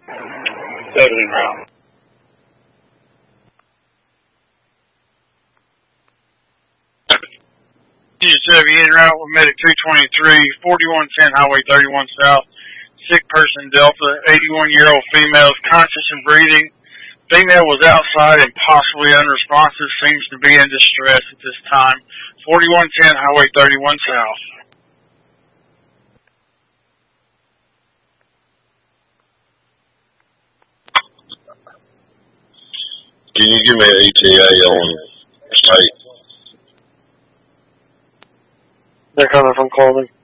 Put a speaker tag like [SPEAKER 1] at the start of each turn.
[SPEAKER 1] 7 en route.
[SPEAKER 2] Chevy en route with Medic 223, 4110 Highway 31 South. Sick person Delta, 81-year-old female, conscious and breathing. Female was outside and possibly unresponsive, seems to be in distress at this time. 4110 Highway 31 South.
[SPEAKER 3] Can you give me an ETA on state?
[SPEAKER 1] They're coming from Coleman.